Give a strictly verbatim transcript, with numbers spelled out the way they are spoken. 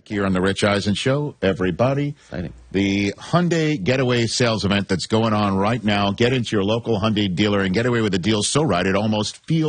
back here on the Rich Eisen Show, everybody. Exciting. The Hyundai Getaway sales event that's going on right now. Get into your local Hyundai dealer and get away with a deal so right it almost feels